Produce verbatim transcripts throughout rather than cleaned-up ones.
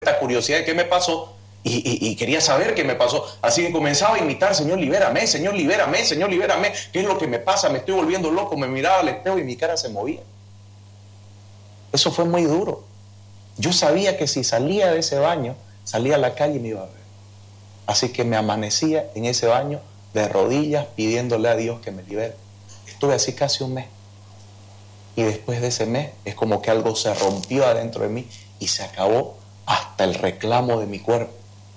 esta curiosidad de qué me pasó y, y, y quería saber qué me pasó. Así que comenzaba a imitar: Señor, libérame, Señor, libérame, Señor, libérame. ¿Qué es lo que me pasa? Me estoy volviendo loco. Me miraba al espejo y mi cara se movía. Eso fue muy duro. Yo sabía que si salía de ese baño, salía a la calle y me iba a ver. Así que me amanecía en ese baño de rodillas pidiéndole a Dios que me libere. Estuve así casi un mes. Y después de ese mes es como que algo se rompió adentro de mí y se acabó hasta el reclamo de mi cuerpo.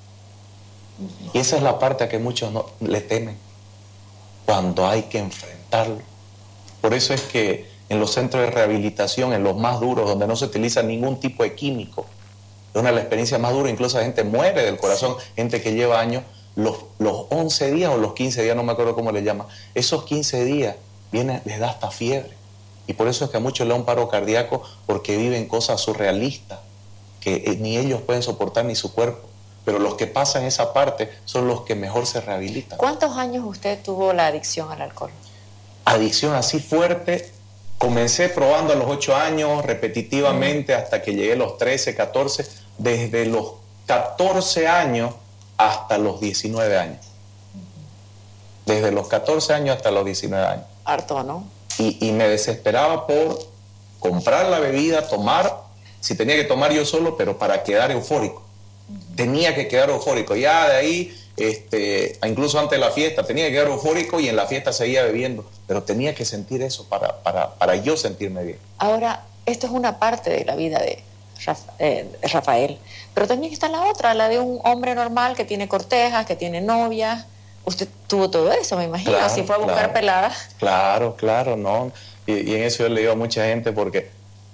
Y esa es la parte a que muchos no le temen, cuando hay que enfrentarlo. Por eso es que en los centros de rehabilitación, en los más duros, donde no se utiliza ningún tipo de químico, es una de las experiencias más duras, incluso la gente muere del corazón, gente que lleva años, los, los once días o los quince días, no me acuerdo cómo le llaman, esos quince días viene, les da hasta fiebre. Y por eso es que a muchos le da un paro cardíaco, porque viven cosas surrealistas que eh, ni ellos pueden soportar ni su cuerpo. Pero los que pasan esa parte son los que mejor se rehabilitan. ¿Cuántos años usted tuvo la adicción al alcohol? Adicción así fuerte, comencé probando a los ocho años, repetitivamente, uh-huh. hasta que llegué a los trece, catorce, desde los catorce años hasta los diecinueve años. Uh-huh. Desde los catorce años hasta los diecinueve años. Harto, ¿no? Y, y me desesperaba por comprar la bebida, tomar, si tenía que tomar yo solo, pero para quedar eufórico. Uh-huh. Tenía que quedar eufórico. Ya de ahí, este, incluso antes de la fiesta, tenía que quedar eufórico y en la fiesta seguía bebiendo. Pero tenía que sentir eso para, para, para yo sentirme bien. Ahora, esto es una parte de la vida de Rafael, pero también está la otra, la de un hombre normal que tiene cortejas, que tiene novias. Usted tuvo todo eso, me imagino, claro, así fue a buscar claro, peladas. Claro, claro, ¿no? Y, y en eso yo le digo a mucha gente, porque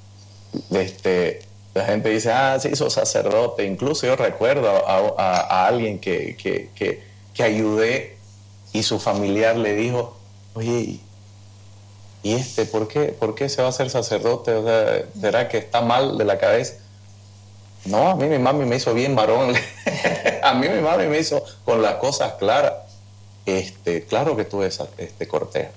este, la gente dice, ah, sí, sos sacerdote. Incluso yo recuerdo a, a, a alguien que, que, que, que ayudé y su familiar le dijo, oye, ¿y este por qué, por qué se va a hacer sacerdote? O sea, ¿será que está mal de la cabeza? No, a mí mi mami me hizo bien varón. A mí mi mami me hizo con las cosas claras. Este, claro que tuve esa, este cortejo,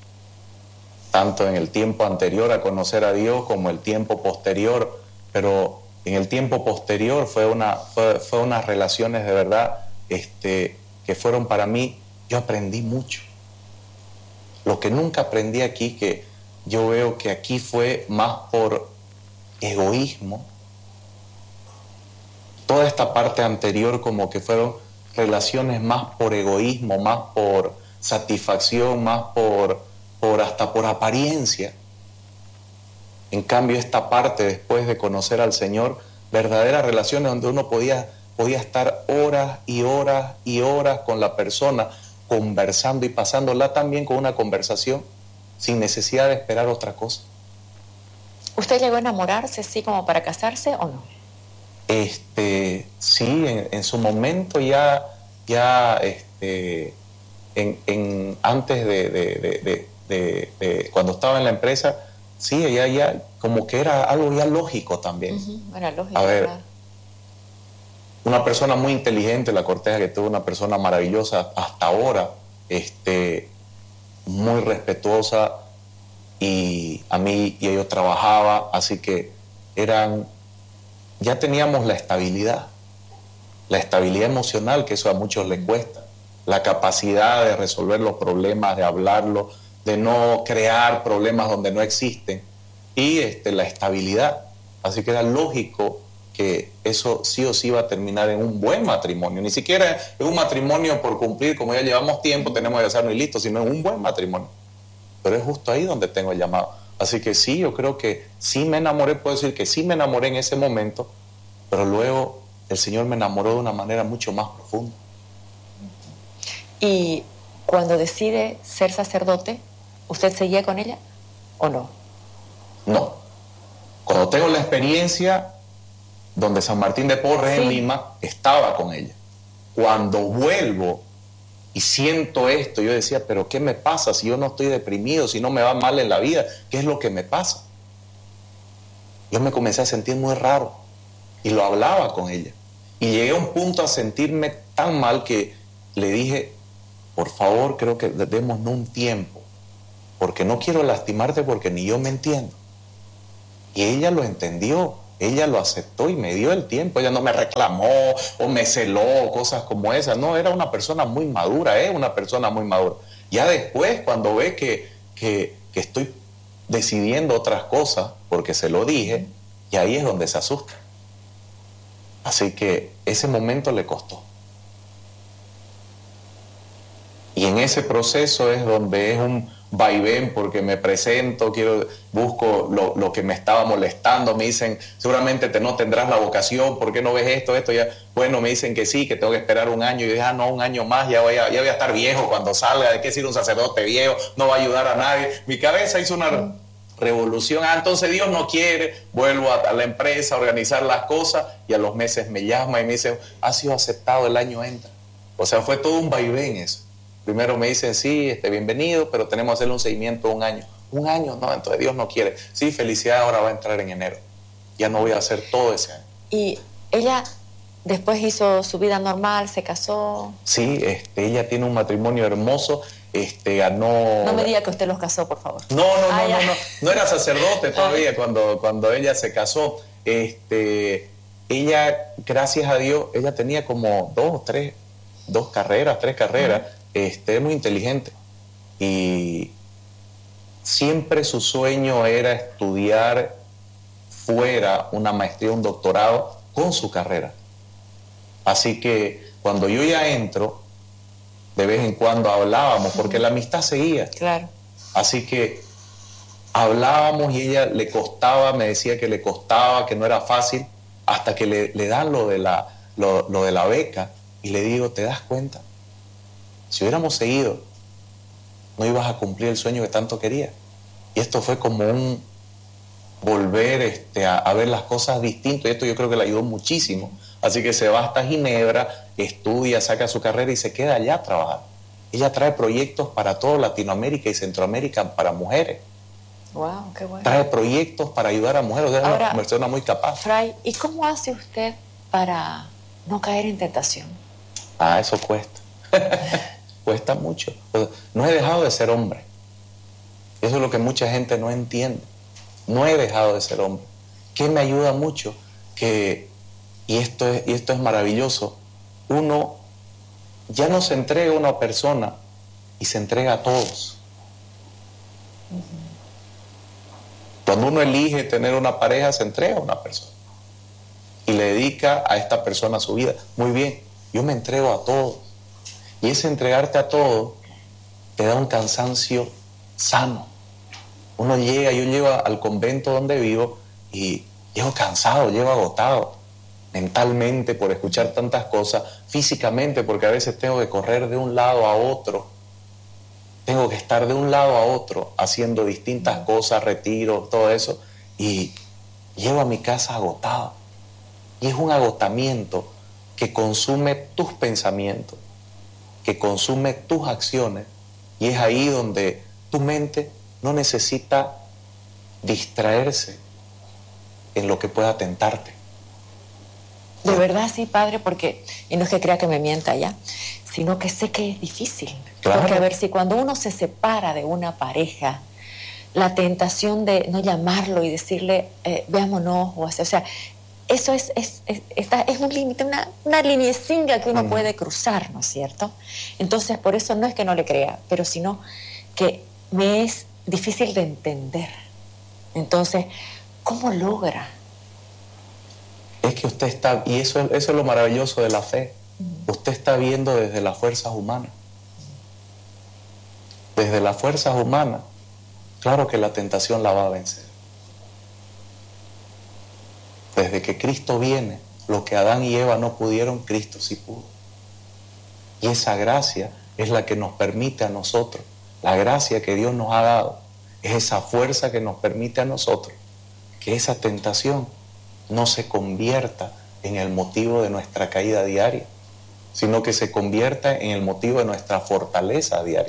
tanto en el tiempo anterior a conocer a Dios como el tiempo posterior, pero en el tiempo posterior fue una, fue, fue unas relaciones de verdad este, que fueron para mí, yo aprendí mucho. Lo que nunca aprendí aquí, que yo veo que aquí fue más por egoísmo, toda esta parte anterior como que fueron relaciones más por egoísmo, más por satisfacción, más por, por hasta por apariencia. En cambio, esta parte, después de conocer al Señor, verdaderas relaciones donde uno podía, podía estar horas y horas y horas con la persona, conversando y pasándola también con una conversación, sin necesidad de esperar otra cosa. ¿Usted llegó a enamorarse así como para casarse o no? Este, sí, en, en su momento ya, ya este, en, en, antes de, de, de, de, de, de cuando estaba en la empresa, sí, ya, ya como que era algo ya lógico también. Uh-huh, era lógico. A ver, claro. Una persona muy inteligente, la corteja que tuvo, una persona maravillosa hasta ahora, este, muy respetuosa, y a mí y yo trabajaba, así que eran... ya teníamos la estabilidad, la estabilidad emocional, que eso a muchos les cuesta, la capacidad de resolver los problemas, de hablarlo, de no crear problemas donde no existen, y este, la estabilidad. Así que era lógico que eso sí o sí iba a terminar en un buen matrimonio, ni siquiera en un matrimonio por cumplir, como ya llevamos tiempo, tenemos que casarnos y listo, sino en un buen matrimonio. Pero es justo ahí donde tengo el llamado. Así que sí, yo creo que sí me enamoré, puedo decir que sí me enamoré en ese momento, pero luego el Señor me enamoró de una manera mucho más profunda. Y cuando decide ser sacerdote, ¿usted seguía con ella o no? No. Cuando tengo la experiencia donde San Martín de Porres, sí, en Lima, estaba con ella. Cuando vuelvo y siento esto, yo decía, pero ¿qué me pasa si yo no estoy deprimido, si no me va mal en la vida? ¿Qué es lo que me pasa? Yo me comencé a sentir muy raro y lo hablaba con ella. Y llegué a un punto a sentirme tan mal que le dije, por favor, creo que démonos un tiempo, porque no quiero lastimarte porque ni yo me entiendo. Y ella lo entendió. ella lo aceptó y me dio el tiempo. Ella no me reclamó o me celó, cosas como esas. No, era una persona muy madura, es ¿eh? una persona muy madura. Ya después, cuando ve que, que, que estoy decidiendo otras cosas, porque se lo dije, y ahí es donde se asusta. Así que ese momento le costó. Y en ese proceso es donde es un vaivén, porque me presento, quiero, busco lo, lo que me estaba molestando, me dicen, seguramente te, no tendrás la vocación, ¿por qué no ves esto, esto? Ya, bueno, me dicen que sí, que tengo que esperar un año, y yo dije, ah, no, un año más, ya voy a, ya voy a estar viejo cuando salga, ¿de qué sirve un sacerdote viejo? No va a ayudar a nadie. Mi cabeza hizo una revolución, ah, entonces Dios no quiere, vuelvo a, a la empresa a organizar las cosas, y a los meses me llama y me dice, ha sido aceptado, el año entra. O sea, fue todo un vaivén eso. Primero me dicen, sí, este, bienvenido, pero tenemos que hacerle un seguimiento un año. Un año, no, entonces Dios no quiere. Sí, felicidad, ahora va a entrar en enero. Ya no voy a hacer todo ese año. ¿Y ella después hizo su vida normal, se casó? Sí, este, ella tiene un matrimonio hermoso. Este, ganó... No me diga que usted los casó, por favor. No, no, ah, no, no, no. No era sacerdote todavía cuando, cuando ella se casó. Este, ella, gracias a Dios, ella tenía como dos, tres, dos carreras, tres carreras. Uh-huh. Este, es muy inteligente y siempre su sueño era estudiar fuera una maestría, un doctorado con su carrera. Así que cuando yo ya entro, de vez en cuando hablábamos, porque la amistad seguía. Claro. Así que hablábamos y ella le costaba, me decía que le costaba, que no era fácil, hasta que le, le dan lo de, la, lo, lo de la beca y le digo, ¿te das cuenta? Si hubiéramos seguido, no ibas a cumplir el sueño que tanto querías. Y esto fue como un volver este, a, a ver las cosas distintas. Y esto yo creo que le ayudó muchísimo. Así que se va hasta Ginebra, estudia, saca su carrera y se queda allá a trabajar. Ella trae proyectos para toda Latinoamérica y Centroamérica para mujeres. Wow, qué bueno. Trae proyectos para ayudar a mujeres. O sea, Ahora, es una persona muy capaz. Fray, ¿y cómo hace usted para no caer en tentación? Ah, eso cuesta. Cuesta mucho. No he dejado de ser hombre. Eso es lo que mucha gente no entiende. No he dejado de ser hombre. ¿Qué me ayuda mucho? Que, y esto es, y esto es maravilloso, uno ya no se entrega a una persona y se entrega a todos. Uh-huh. Cuando uno elige tener una pareja, se entrega a una persona y le dedica a esta persona su vida. Muy bien, yo me entrego a todos. Y ese entregarte a todo te da un cansancio sano. Uno llega, yo llego al convento donde vivo y llego cansado, llego agotado, mentalmente por escuchar tantas cosas, físicamente porque a veces tengo que correr de un lado a otro, tengo que estar de un lado a otro haciendo distintas cosas, retiro, todo eso, y llego a mi casa agotado. Y es un agotamiento que consume tus pensamientos, que consume tus acciones, y es ahí donde tu mente no necesita distraerse en lo que pueda tentarte. De verdad sí, padre, porque, y no es que crea que me mienta ya, sino que sé que es difícil. Claro. Porque a ver, si cuando uno se separa de una pareja, la tentación de no llamarlo y decirle, eh, veámonos, o, así, o sea, eso es, es, es, está, es un límite, una, una lineecilla que uno uh-huh. puede cruzar, ¿no es cierto? Entonces, por eso no es que no le crea, pero sino que me es difícil de entender. Entonces, ¿cómo logra? Es que usted está, y eso, eso es lo maravilloso de la fe, uh-huh. usted está viendo desde las fuerzas humanas. Desde las fuerzas humanas, claro que la tentación la va a vencer. Desde que Cristo viene, lo que Adán y Eva no pudieron, Cristo sí pudo. Y esa gracia es la que nos permite a nosotros, la gracia que Dios nos ha dado, es esa fuerza que nos permite a nosotros que esa tentación no se convierta en el motivo de nuestra caída diaria, sino que se convierta en el motivo de nuestra fortaleza diaria.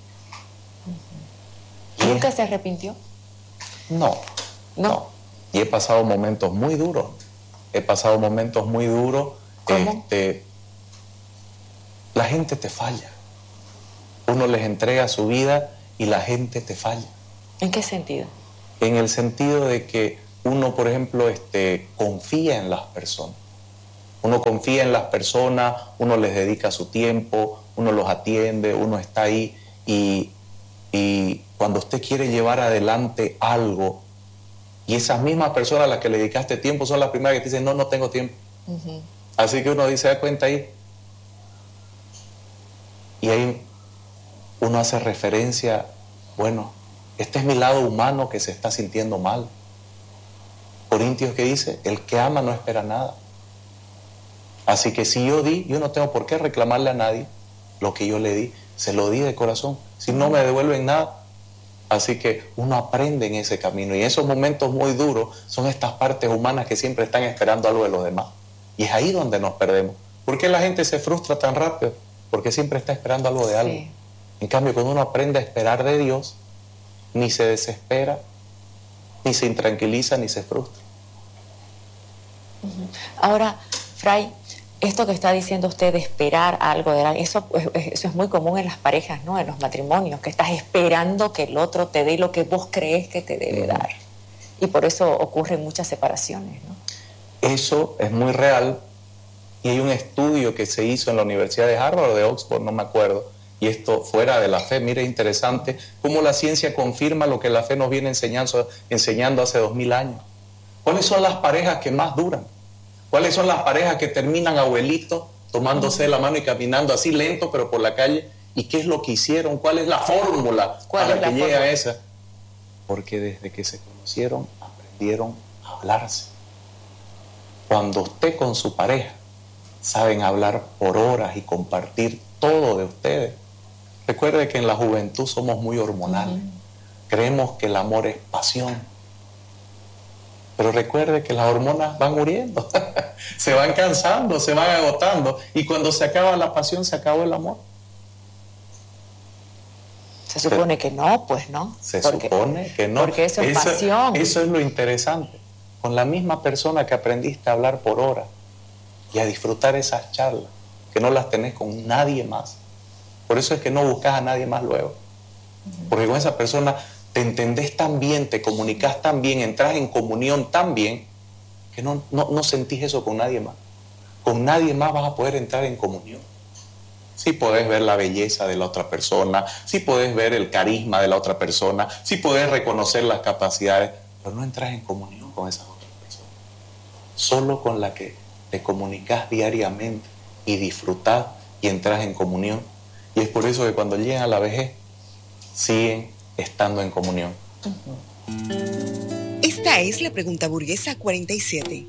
Uh-huh. ¿Nunca se arrepintió? No, no. no. Y he pasado momentos muy duros. He pasado momentos muy duros. ¿Cómo? Este, la gente te falla. Uno les entrega su vida y la gente te falla. ¿En qué sentido? En el sentido de que uno, por ejemplo, este, confía en las personas. Uno confía en las personas, uno les dedica su tiempo, uno los atiende, uno está ahí y, y cuando usted quiere llevar adelante algo y esas mismas personas a las que le dedicaste tiempo son las primeras que te dicen, no, no tengo tiempo. Uh-huh. Así que uno dice, da cuenta ahí. Y ahí uno hace referencia, bueno, este es mi lado humano que se está sintiendo mal. Corintios que dice, el que ama no espera nada. Así que si yo di, yo no tengo por qué reclamarle a nadie lo que yo le di, se lo di de corazón. Si no me devuelven nada, así que uno aprende en ese camino. Y esos momentos muy duros son estas partes humanas que siempre están esperando algo de los demás. Y es ahí donde nos perdemos. ¿Por qué la gente se frustra tan rápido? Porque siempre está esperando algo de sí. algo. En cambio, cuando uno aprende a esperar de Dios, ni se desespera, ni se intranquiliza, ni se frustra. Uh-huh. Ahora, Fray, esto que está diciendo usted de esperar algo de alguien, eso, eso es muy común en las parejas, ¿no? En los matrimonios, que estás esperando que el otro te dé lo que vos crees que te debe uh-huh. dar. Y por eso ocurren muchas separaciones, ¿no? Eso es muy real. Y hay un estudio que se hizo en la Universidad de Harvard o de Oxford, no me acuerdo, y esto fuera de la fe. Mire, interesante cómo la ciencia confirma lo que la fe nos viene enseñando, enseñando hace dos mil años. ¿Cuáles son las parejas que más duran? ¿Cuáles son las parejas que terminan abuelitos tomándose de la mano y caminando así lento pero por la calle? ¿Y qué es lo que hicieron? ¿Cuál es la fórmula para que llegue a esa? Porque desde que se conocieron aprendieron a hablarse. Cuando usted con su pareja saben hablar por horas y compartir todo de ustedes. Recuerde que en la juventud somos muy hormonales. Uh-huh. Creemos que el amor es pasión. Pero recuerde que las hormonas van muriendo. Se van cansando, se van agotando. Y cuando se acaba la pasión, se acabó el amor. Se supone que no, pues no. Se porque, supone que no. Porque eso es eso, pasión. Eso es lo interesante. Con la misma persona que aprendiste a hablar por horas y a disfrutar esas charlas, que no las tenés con nadie más. Por eso es que no buscas a nadie más luego. Porque con esa persona te entendés tan bien, te comunicás tan bien, entras en comunión tan bien, que no, no, no sentís eso con nadie más. Con nadie más vas a poder entrar en comunión. Sí podés ver la belleza de la otra persona, sí podés ver el carisma de la otra persona, sí podés reconocer las capacidades, pero no entras en comunión con esas otras personas. Solo con la que te comunicas diariamente y disfrutás y entras en comunión. Y es por eso que cuando llegan a la vejez, siguen estando en comunión. Uh-huh. Esta es la pregunta burguesa cuarenta y siete.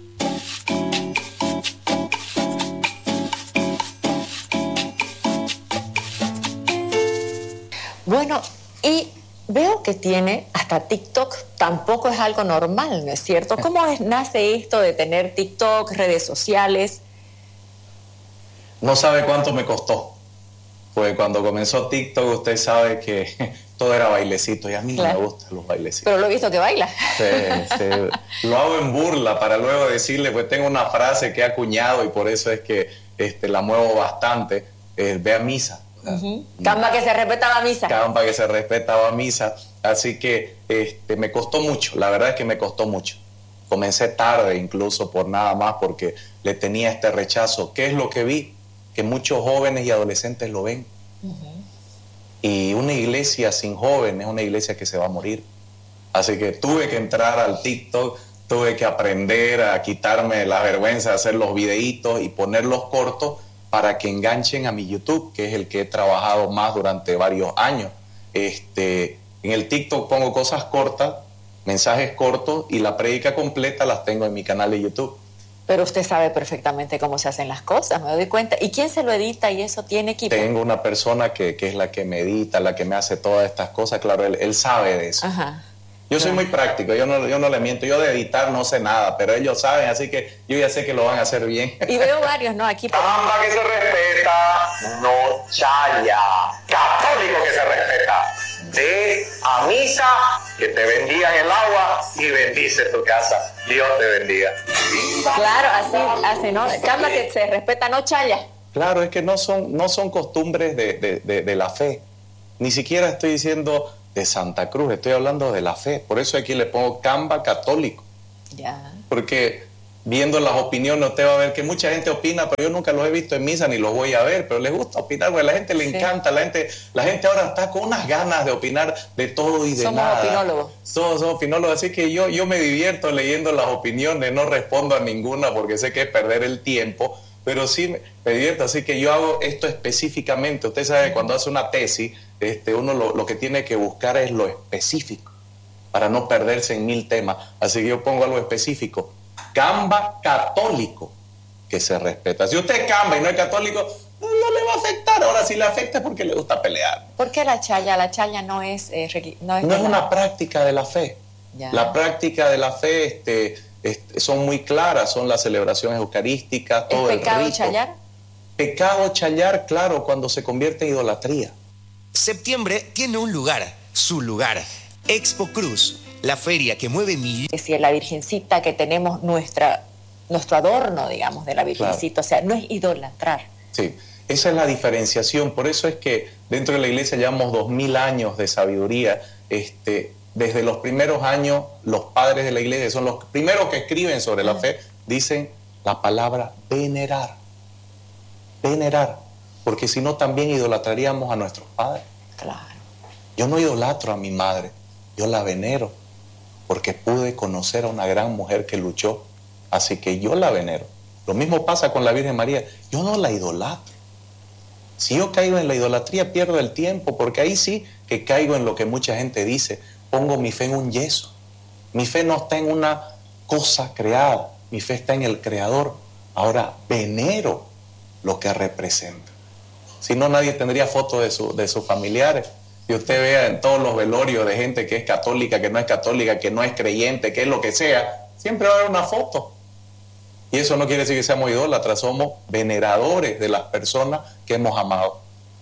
Bueno, y veo que tiene hasta TikTok, tampoco es algo normal, ¿no es cierto? ¿Cómo es, nace esto de tener TikTok, redes sociales? No sabe cuánto me costó. Pues cuando comenzó TikTok, usted sabe que todo era bailecito y a mí claro. no me gustan los bailecitos. Pero lo he visto que baila. Sí, sí. Lo hago en burla para luego decirle, pues tengo una frase que he acuñado y por eso es que este, la muevo bastante. Eh, ve a misa. Uh-huh. Camba que se respetaba misa. Camba que se respetaba misa. Así que este, me costó mucho, la verdad es que me costó mucho. Comencé tarde incluso por nada más porque le tenía este rechazo. ¿Qué es lo que vi? Que muchos jóvenes y adolescentes lo ven. Uh-huh. Y una iglesia sin jóvenes es una iglesia que se va a morir. Así que tuve que entrar al TikTok, tuve que aprender a quitarme la vergüenza de hacer los videitos y ponerlos cortos para que enganchen a mi YouTube, que es el que he trabajado más durante varios años. Este, en el TikTok pongo cosas cortas, mensajes cortos, y la prédica completa las tengo en mi canal de YouTube. Pero usted sabe perfectamente cómo se hacen las cosas, me doy cuenta. ¿Y quién se lo edita y eso tiene equipo? Tengo una persona que, que es la que me edita, la que me hace todas estas cosas. Claro, él, él sabe de eso. Ajá. Yo soy muy práctico, yo no, yo no le miento. Yo de editar no sé nada, pero ellos saben, así que yo ya sé que lo van a hacer bien. Y veo varios, ¿no? Aquí. Camba que se respeta, no chaya. Católico que se respeta. Ve a misa, que te bendiga en el agua y bendice tu casa. Dios te bendiga. Claro, así hace, ¿no? Camba que se respeta, no chaya. Claro, es que no son, no son costumbres de, de, de, de la fe. Ni siquiera estoy diciendo de Santa Cruz, estoy hablando de la fe. Por eso aquí le pongo Camba católico. Ya. Porque viendo las opiniones usted va a ver que mucha gente opina, pero yo nunca los he visto en misa ni los voy a ver, pero les gusta opinar, porque a la gente le Sí. encanta, la gente, la gente ahora está con unas ganas de opinar de todo y de Somos nada. opinólogos. Somos, somos opinólogos, así que yo, yo me divierto leyendo las opiniones, no respondo a ninguna porque sé que es perder el tiempo, pero sí me, me divierto, así que yo hago esto específicamente. Usted sabe, cuando hace una tesis, este, uno lo, lo que tiene que buscar es lo específico, para no perderse en mil temas. Así que yo pongo algo específico. Camba católico, que se respeta. Si usted es camba y no es católico, no, no le va a afectar. Ahora, si le afecta es porque le gusta pelear. ¿Por qué la chaya? La chaya no es... Eh, regi- no es, No de es la- una práctica de la fe. Ya. La práctica de la fe este, este, son muy claras, son las celebraciones eucarísticas, ¿Es todo el pecado rito. chayar? Pecado chayar, claro, cuando se convierte en idolatría. Septiembre tiene un lugar, su lugar. Expo Cruz, la feria que mueve millones. Es decir, la virgencita que tenemos, nuestra, nuestro adorno, digamos, de la virgencita. O sea, no es idolatrar. Sí, esa es la diferenciación. Por eso es que dentro de la iglesia llevamos dos mil años de sabiduría. Este, desde los primeros años, los padres de la iglesia son los primeros que escriben sobre la fe, dicen la palabra venerar. Venerar. Porque si no, también idolatraríamos a nuestros padres. Claro. Yo no idolatro a mi madre, yo la venero, porque pude conocer a una gran mujer que luchó, así que yo la venero. Lo mismo pasa con la Virgen María, yo no la idolatro. Si yo caigo en la idolatría, pierdo el tiempo, porque ahí sí que caigo en lo que mucha gente dice, pongo mi fe en un yeso. Mi fe no está en una cosa creada, mi fe está en el Creador. Ahora venero lo que representa. Si no, nadie tendría fotos de, su, de sus familiares. Si usted vea en todos los velorios de gente que es católica, que no es católica, que no es creyente, que es lo que sea, siempre va a haber una foto. Y eso no quiere decir que seamos idólatras, somos veneradores de las personas que hemos amado.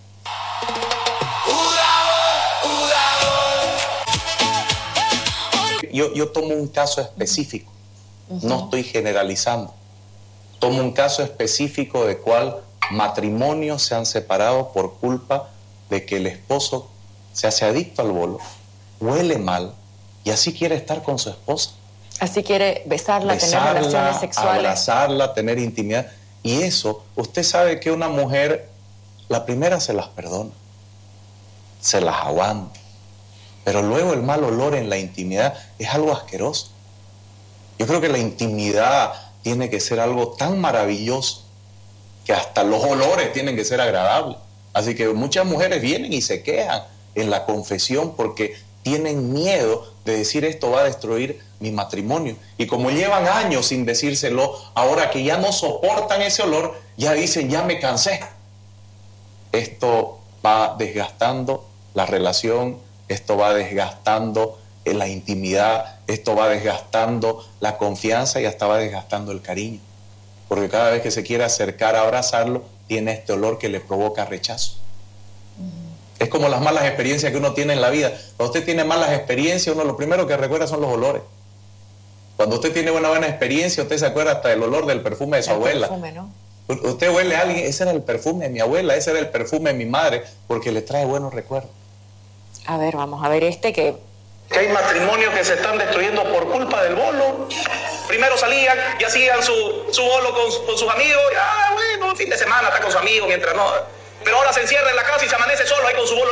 Yo, yo tomo un caso específico, uh-huh. no estoy generalizando. Tomo un caso específico de cuál matrimonios se han separado por culpa de que el esposo se hace adicto al bolo, huele mal y así quiere estar con su esposa. Así quiere besarla, besarla, tener relaciones sexuales. Abrazarla, tener intimidad. Y eso, usted sabe que una mujer, la primera se las perdona, se las aguanta, pero luego el mal olor en la intimidad es algo asqueroso. Yo creo que la intimidad tiene que ser algo tan maravilloso que hasta los olores tienen que ser agradables. Así que muchas mujeres vienen y se quejan en la confesión porque tienen miedo de decir esto va a destruir mi matrimonio. Y como llevan años sin decírselo, ahora que ya no soportan ese olor, ya dicen, ya me cansé. Esto va desgastando la relación, esto va desgastando la intimidad, esto va desgastando la confianza y hasta va desgastando el cariño. Porque cada vez que se quiere acercar a abrazarlo, tiene este olor que le provoca rechazo. Mm. Es como las malas experiencias que uno tiene en la vida. Cuando usted tiene malas experiencias, uno lo primero que recuerda son los olores. Cuando usted tiene una buena experiencia, usted se acuerda hasta del olor del perfume de su el abuela. Perfume, ¿no? Usted huele a alguien, ese era el perfume de mi abuela, ese era el perfume de mi madre, porque le trae buenos recuerdos. A ver, vamos a ver este que... Que hay matrimonios que se están destruyendo por culpa del bolo. Primero salían y hacían su, su bolo con, con sus amigos. Y, ah, bueno, un fin de semana está con su amigo mientras no. Pero ahora se encierra en la casa y se amanece solo ahí con su bolo.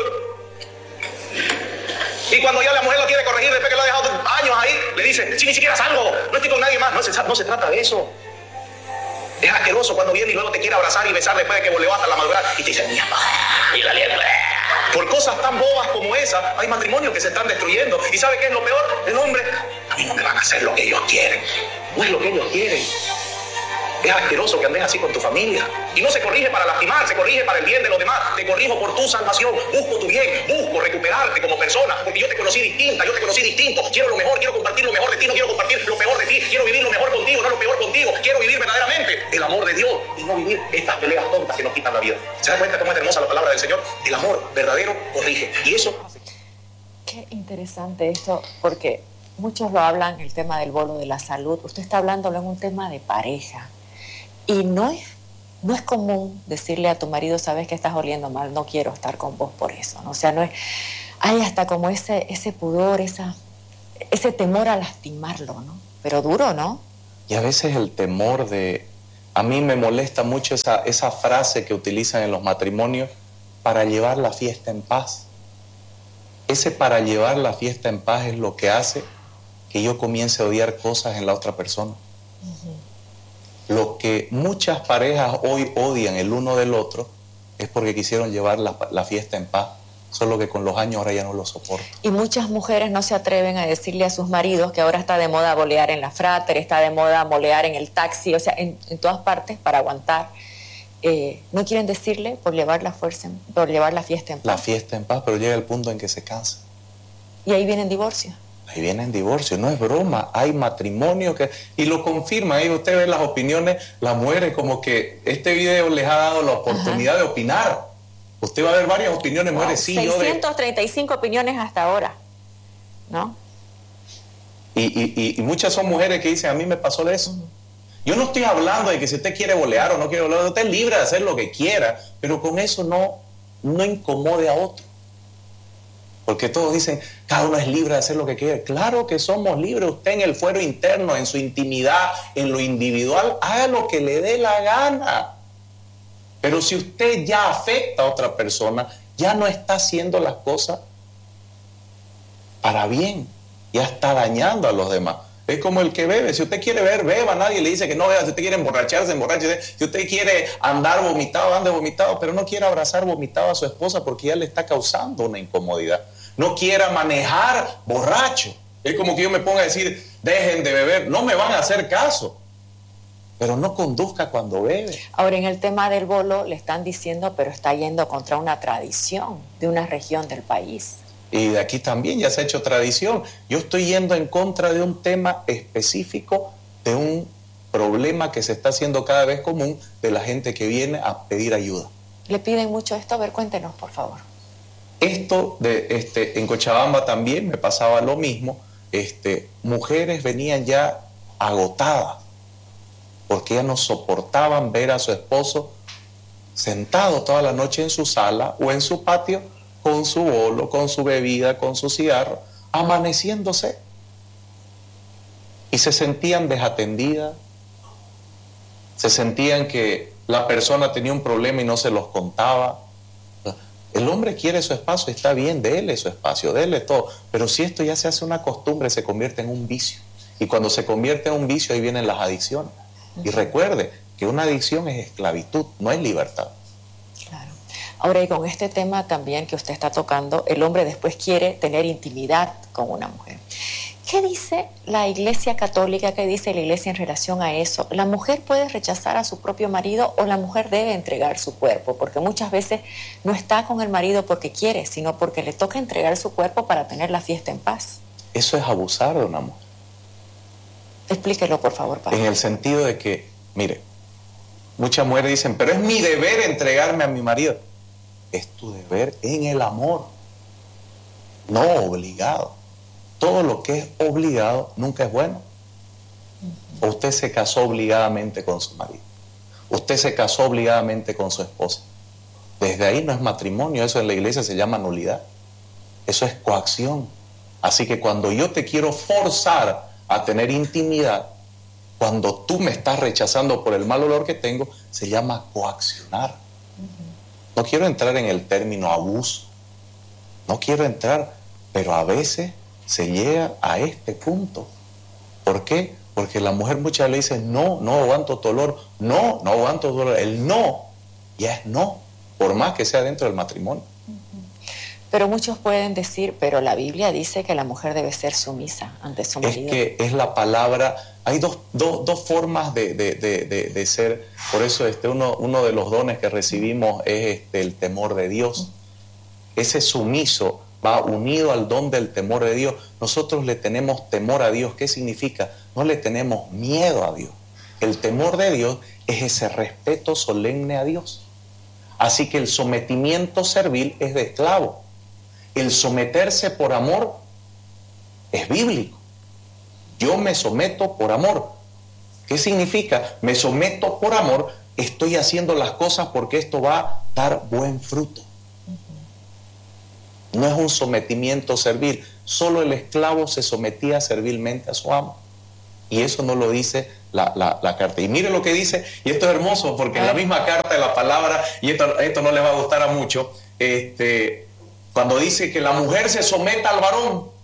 Y cuando ya la mujer lo quiere corregir después que lo ha dejado años ahí, le dice, si ni siquiera salgo, no estoy con nadie más. No se, no se trata de eso. Es asqueroso cuando viene y luego te quiere abrazar y besar después de que volvió hasta la madrugada y te dice, mi amor, y la liendra. Por cosas tan bobas como esa, hay matrimonios que se están destruyendo. ¿Y sabe qué es lo peor? El hombre, a mí no me van a hacer lo que ellos quieren. No es lo que ellos quieren. Es asqueroso que andes así con tu familia. Y no se corrige para lastimar, se corrige para el bien de los demás. Te corrijo por tu salvación. Busco tu bien, busco recuperarte como persona. Porque yo te conocí distinta, yo te conocí distinto. Quiero lo mejor, quiero compartir lo mejor de ti, no quiero compartir lo peor de ti. Quiero vivir lo mejor contigo, no lo peor contigo. Quiero vivir verdaderamente el amor de Dios y no vivir estas peleas tontas que nos quitan la vida. ¿Se da cuenta cómo es hermosa la palabra del Señor? El amor verdadero corrige. Y eso... Qué interesante esto, porque muchos lo hablan, el tema del bolo, de la salud. Usted está hablándolo en un tema de pareja. Y no es, no es común decirle a tu marido, sabes que estás oliendo mal, no quiero estar con vos por eso, ¿no? O sea, no es, hay hasta como ese, ese pudor, esa, ese temor a lastimarlo, ¿no? pero duro, ¿no? Y a veces el temor de... A mí me molesta mucho esa, esa frase que utilizan en los matrimonios, para llevar la fiesta en paz. Ese para llevar la fiesta en paz es lo que hace que yo comience a odiar cosas en la otra persona. Uh-huh. Lo que muchas parejas hoy odian el uno del otro es porque quisieron llevar la, la fiesta en paz, solo que con los años ahora ya no lo soporto. Y muchas mujeres no se atreven a decirle a sus maridos que ahora está de moda bolear en la fráter, está de moda bolear en el taxi, o sea, en, en todas partes para aguantar. Eh, no quieren decirle por llevar la fuerza, por llevar la fiesta en paz. La fiesta en paz, pero llega el punto en que se cansa. Y ahí vienen divorcios. Ahí vienen divorcios, no es broma, hay matrimonio que... Y lo confirma, ahí usted ve las opiniones, las mujeres, como que este video les ha dado la oportunidad Ajá. de opinar. Usted va a ver varias opiniones, wow, mujeres, sí, seiscientas treinta y cinco de... opiniones hasta ahora, ¿no? Y, y, y muchas son mujeres que dicen, a mí me pasó de eso. Uh-huh. Yo no estoy hablando de que si usted quiere bolear o no quiere bolear, usted es libre de hacer lo que quiera, pero con eso no, no incomode a otro. Porque todos dicen, cada uno es libre de hacer lo que quiere. Claro que somos libres. Usted en el fuero interno, en su intimidad, en lo individual, haga lo que le dé la gana. Pero si usted ya afecta a otra persona, ya no está haciendo las cosas para bien, ya está dañando a los demás. Es como el que bebe. Si usted quiere beber, beba. Nadie le dice que no beba. Si usted quiere emborracharse, emborracharse. Si usted quiere andar vomitado, ande vomitado. Pero no quiera abrazar vomitado a su esposa porque ya le está causando una incomodidad. No quiera manejar borracho. Es como que yo me ponga a decir, dejen de beber. No me van a hacer caso. Pero no conduzca cuando bebe. Ahora, en el tema del bolo, le están diciendo, pero está yendo contra una tradición de una región del país. Y de aquí también ya se ha hecho tradición. Yo estoy yendo en contra de un tema específico, de un problema que se está haciendo cada vez común de la gente que viene a pedir ayuda. ¿Le piden mucho esto? A ver, cuéntenos, por favor. Esto, de, este, en Cochabamba también me pasaba lo mismo. Este, mujeres venían ya agotadas porque ya no soportaban ver a su esposo sentado toda la noche en su sala o en su patio con su bolo, con su bebida, con su cigarro, amaneciéndose. Y se sentían desatendidas, se sentían que la persona tenía un problema y no se los contaba. El hombre quiere su espacio, está bien, déle su espacio, déle todo. Pero si esto ya se hace una costumbre, se convierte en un vicio. Y cuando se convierte en un vicio, ahí vienen las adicciones. Y recuerde que una adicción es esclavitud, no es libertad. Claro. Ahora, y con este tema también que usted está tocando, el hombre después quiere tener intimidad con una mujer. ¿Qué dice la Iglesia Católica? ¿Qué dice la Iglesia en relación a eso? ¿La mujer puede rechazar a su propio marido o la mujer debe entregar su cuerpo? Porque muchas veces no está con el marido porque quiere, sino porque le toca entregar su cuerpo para tener la fiesta en paz. Eso es abusar de una mujer. Explíquelo, por favor, padre. En el sentido de que, mire, muchas mujeres dicen, pero es mi deber entregarme a mi marido. Es tu deber en el amor, no obligado. Todo lo que es obligado nunca es bueno. O usted se casó obligadamente con su marido. Usted se casó obligadamente con su esposa. Desde ahí no es matrimonio, eso en la iglesia se llama nulidad. Eso es coacción. Así que cuando yo te quiero forzar a tener intimidad, cuando tú me estás rechazando por el mal olor que tengo, se llama coaccionar. No quiero entrar en el término abuso. No quiero entrar, pero a veces se llega a este punto. ¿Por qué? Porque la mujer muchas veces le dice, no, no aguanto tu olor, no, no aguanto tu olor. El no ya es no, por más que sea dentro del matrimonio. Pero muchos pueden decir, pero la Biblia dice que la mujer debe ser sumisa ante su marido. Es que es la palabra, hay dos, dos, dos formas de, de, de, de, de ser, por eso este, uno, uno de los dones que recibimos es este, el temor de Dios. Ese sumiso va unido al don del temor de Dios. Nosotros le tenemos temor a Dios. ¿Qué significa? No le tenemos miedo a Dios. El temor de Dios es ese respeto solemne a Dios. Así que el sometimiento servil es de esclavo. El someterse por amor es bíblico. Yo me someto por amor. ¿Qué significa? Me someto por amor, estoy haciendo las cosas porque esto va a dar buen fruto. No es un sometimiento servil. Solo el esclavo se sometía servilmente a su amo. Y eso no lo dice la, la, la carta. Y mire lo que dice, y esto es hermoso, porque en la misma carta de la palabra, y esto, esto no les va a gustar a mucho, este, cuando dice que la mujer se someta al varón, uh-huh.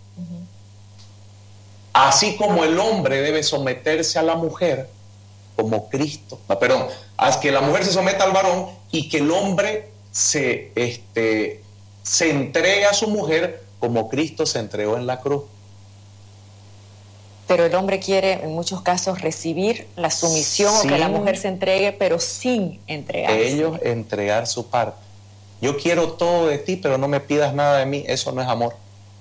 así como el hombre debe someterse a la mujer, como Cristo, no, perdón, haz que la mujer se someta al varón y que el hombre se, este, se entregue a su mujer como Cristo se entregó en la cruz. Pero el hombre quiere en muchos casos recibir la sumisión sin, o que la mujer se entregue, pero sin entregarse. Ellos entregar su parte. Yo quiero todo de ti, pero no me pidas nada de mí. Eso no es amor.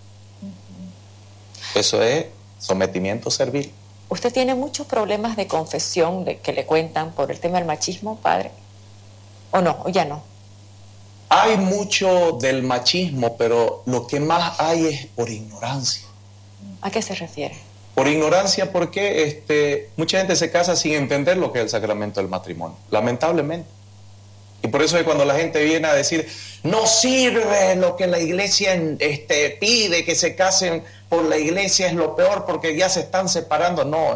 Uh-huh. Eso es sometimiento servil. ¿Usted tiene muchos problemas de confesión de, que le cuentan por el tema del machismo, padre? ¿O no? ¿O ya no? Hay mucho del machismo, pero lo que más hay es por ignorancia. ¿A qué se refiere? Por ignorancia, porque este, mucha gente se casa sin entender lo que es el sacramento del matrimonio, lamentablemente. Y por eso es cuando la gente viene a decir, no sirve lo que la iglesia este, pide, que se casen por la iglesia es lo peor porque ya se están separando. No,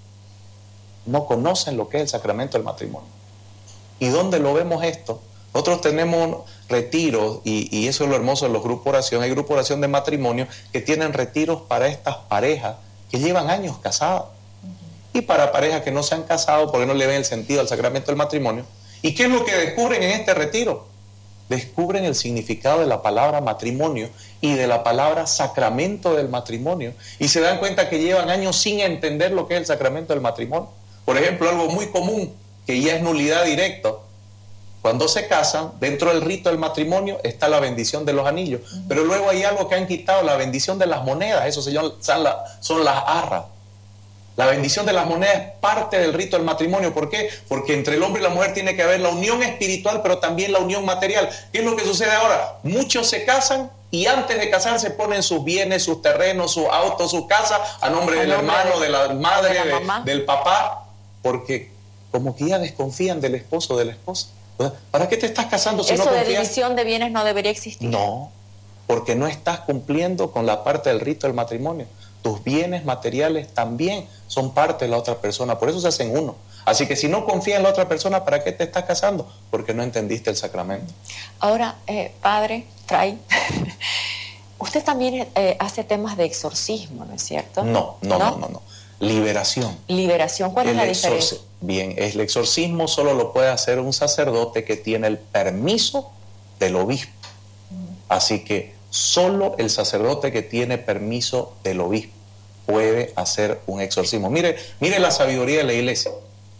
no conocen lo que es el sacramento del matrimonio. ¿Y dónde lo vemos esto? Nosotros tenemos retiros, y, y eso es lo hermoso de los grupos de oración. Hay grupos de oración de matrimonio que tienen retiros para estas parejas que llevan años casadas. Uh-huh. Y para parejas que no se han casado porque no le ven el sentido al sacramento del matrimonio. ¿Y qué es lo que descubren en este retiro? Descubren el significado de la palabra matrimonio y de la palabra sacramento del matrimonio. Y se dan cuenta que llevan años sin entender lo que es el sacramento del matrimonio. Por ejemplo, algo muy común, que ya es nulidad directa. Cuando se casan, dentro del rito del matrimonio está la bendición de los anillos. Uh-huh. Pero luego hay algo que han quitado, la bendición de las monedas. Eso se llama, son, la, son las arras. La bendición de las monedas es parte del rito del matrimonio. ¿Por qué? Porque entre el hombre y la mujer tiene que haber la unión espiritual, pero también la unión material. ¿Qué es lo que sucede ahora? Muchos se casan y antes de casarse ponen sus bienes, sus terrenos, sus autos, sus casas a nombre a del nombre hermano, de, de la madre, de la de, del papá, porque como que ya desconfían del esposo o de la esposa. ¿Para qué te estás casando si Eso no confías? ¿Eso de división de bienes no debería existir? No, porque no estás cumpliendo con la parte del rito del matrimonio. Tus bienes materiales también son parte de la otra persona, por eso se hacen uno. Así que si no confías en la otra persona, ¿para qué te estás casando? Porque no entendiste el sacramento. Ahora, eh, padre, Fray, usted también eh, hace temas de exorcismo, ¿no es cierto? No, no, no, no, no. no. Liberación. Liberación, ¿cuál el es la diferencia? Bien, el exorcismo solo lo puede hacer un sacerdote que tiene el permiso del obispo. Mm. Así que solo el sacerdote que tiene permiso del obispo puede hacer un exorcismo. Mire, mire la sabiduría de la iglesia.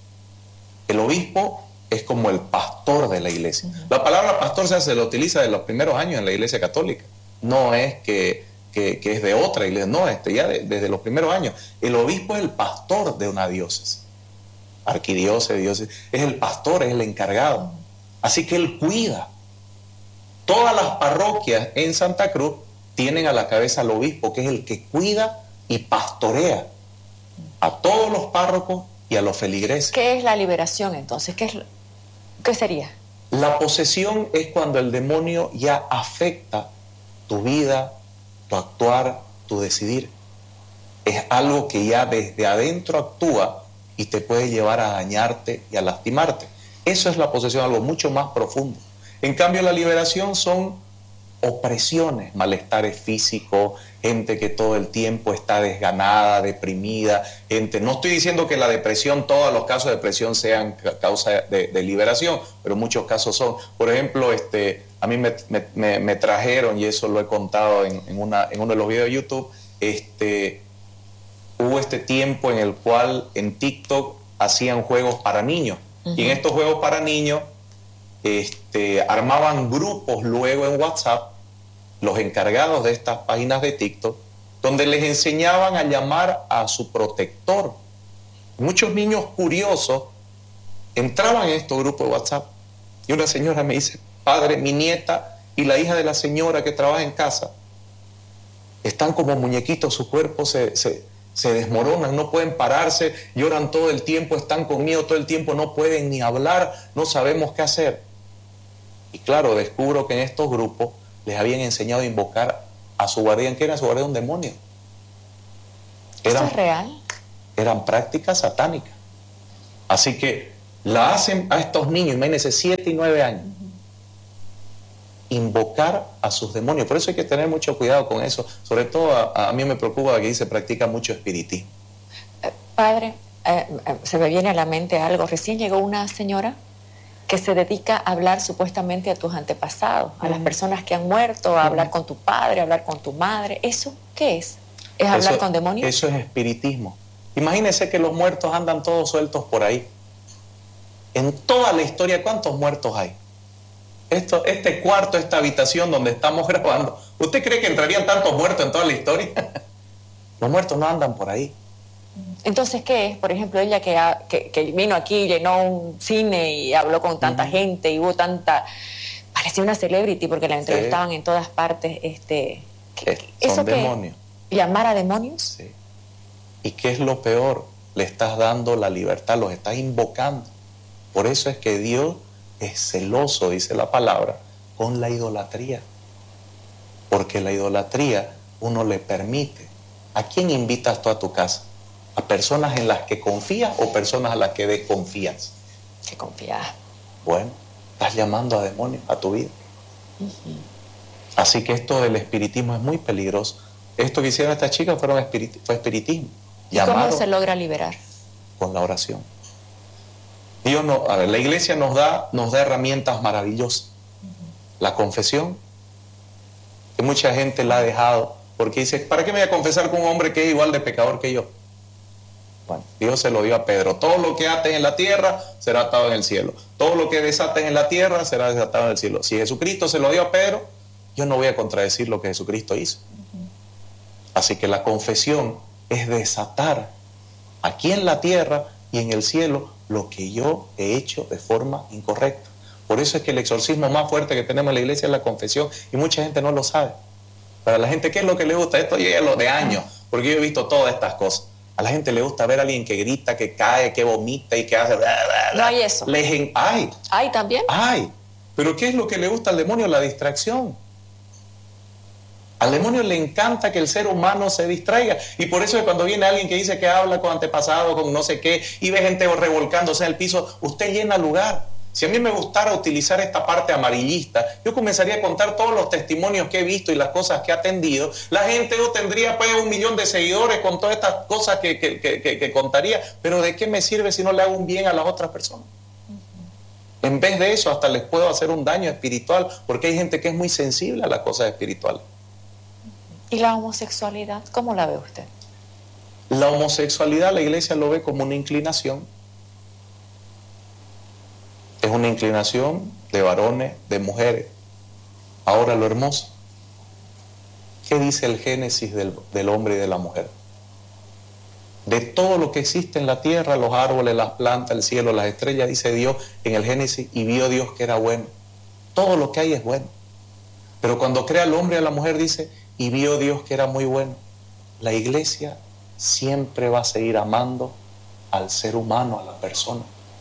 El obispo es como el pastor de la iglesia. Uh-huh. La palabra pastor se, se lo utiliza de los primeros años en la iglesia católica. No es que, que, que es de otra iglesia, no, este, ya de, desde los primeros años. El obispo es el pastor de una diócesis. Arquidiócesis, diócesis, es el pastor, es el encargado. Uh-huh. Así que él cuida. Todas las parroquias en Santa Cruz tienen a la cabeza al obispo, que es el que cuida y pastorea a todos los párrocos y a los feligreses. ¿Qué es la liberación entonces? ¿Qué, es, qué sería? La posesión es cuando el demonio ya afecta tu vida, tu actuar, tu decidir. Es algo que ya desde adentro actúa y te puede llevar a dañarte y a lastimarte. Eso es la posesión, algo mucho más profundo. En cambio, la liberación son opresiones, malestares físicos, gente que todo el tiempo está desganada, deprimida, gente. No estoy diciendo que la depresión, todos los casos de depresión sean causa de, de liberación, pero muchos casos son. Por ejemplo, este, a mí me, me, me trajeron, y eso lo he contado en, en, una, en uno de los videos de YouTube, este, hubo este tiempo en el cual en TikTok hacían juegos para niños. Uh-huh. Y en estos juegos para niños, Este, armaban grupos luego en WhatsApp, los encargados de estas páginas de TikTok, donde les enseñaban a llamar a su protector. Muchos niños curiosos entraban en estos grupos de WhatsApp y una señora me dice: padre, mi nieta y la hija de la señora que trabaja en casa están como muñequitos, su cuerpo se, se, se desmoronan, no pueden pararse, lloran todo el tiempo, están con miedo todo el tiempo, no pueden ni hablar, no sabemos qué hacer. Y claro, descubro que en estos grupos les habían enseñado a invocar a su guardián. ¿Qué era su guardián? Un demonio. ¿Esto es real? eran prácticas satánicas. Así que la hacen a estos niños, imagínense, siete y nueve años, invocar a sus demonios. Por eso hay que tener mucho cuidado con eso. Sobre todo a, a mí me preocupa que se practica mucho espiritismo. Eh, padre, eh, eh, se me viene a la mente algo. Recién llegó una señora que se dedica a hablar supuestamente a tus antepasados, a las personas que han muerto, a hablar con tu padre, a hablar con tu madre. ¿Eso qué es? ¿Es hablar Eso- con demonios? Eso es espiritismo. Imagínense que los muertos andan todos sueltos por ahí. En toda la historia, ¿cuántos muertos hay? Esto, este cuarto, esta habitación donde estamos grabando, ¿usted cree que entrarían tantos muertos en toda la historia? Los muertos no andan por ahí. Entonces, ¿qué es? Por ejemplo, ella que, ha- que, que vino aquí, llenó un cine y habló con tanta Ujú. gente y hubo tanta... Parecía una celebrity porque la Sí. entrevistaban en todas partes. Este, ¿qué- Eh, qué- son qué? demonios. ¿Llamar a demonios? Sí. ¿Y qué es lo peor? Le estás dando la libertad, los estás invocando. Por eso es que Dios es celoso, dice la palabra, con la idolatría. Porque la idolatría uno le permite. ¿A quién invitas tú a tu casa? ¿A personas en las que confías o personas a las que desconfías? Que confía. Bueno, estás llamando a demonios a tu vida. Así que esto del espiritismo es muy peligroso. Esto que hicieron estas chicas fueron espiriti- fue espiritismo. ¿Y cómo Llamaron se logra liberar? con la oración. Dios no, a ver, la iglesia nos da, nos da herramientas maravillosas. La confesión, que mucha gente la ha dejado, porque dice, ¿para qué me voy a confesar con un hombre que es igual de pecador que yo? Bueno, Dios se lo dio a Pedro. Todo lo que ates en la tierra será atado en el cielo. Todo lo que desates en la tierra será desatado en el cielo. Si Jesucristo se lo dio a Pedro, yo no voy a contradecir lo que Jesucristo hizo. Así que la confesión es desatar aquí en la tierra y en el cielo lo que yo he hecho de forma incorrecta. Por eso es que el exorcismo más fuerte que tenemos en la iglesia es la confesión y mucha gente no lo sabe. Para la gente, ¿qué es lo que le gusta? Esto llega a lo de años, porque yo he visto todas estas cosas. A la gente le gusta ver a alguien que grita, que cae, que vomita y que hace... bla, bla, bla. No hay eso. Les en- Ay, ¿Hay también? ay. Pero ¿qué es lo que le gusta al demonio? La distracción. Al demonio le encanta que el ser humano se distraiga. Y por eso es cuando viene alguien que dice que habla con antepasado, con no sé qué, y ve gente revolcándose en el piso, usted llena lugar. Si a mí me gustara utilizar esta parte amarillista, yo comenzaría a contar todos los testimonios que he visto y las cosas que he atendido. La gente no tendría pues un millón de seguidores con todas estas cosas que, que, que, que, que contaría. Pero ¿de qué me sirve si no le hago un bien a las otras personas? Uh-huh. En vez de eso, hasta les puedo hacer un daño espiritual, porque hay gente que es muy sensible a las cosas espirituales. ¿Y la homosexualidad? ¿Cómo la ve usted? La homosexualidad la iglesia lo ve como una inclinación. Es una inclinación de varones, de mujeres. Ahora lo hermoso. ¿Qué dice el Génesis del, del hombre y de la mujer? De todo lo que existe en la tierra, los árboles, las plantas, el cielo, las estrellas, dice Dios en el Génesis, y vio Dios que era bueno. Todo lo que hay es bueno. Pero cuando crea al hombre y a la mujer dice, y vio Dios que era muy bueno. La iglesia siempre va a seguir amando al ser humano, a la persona.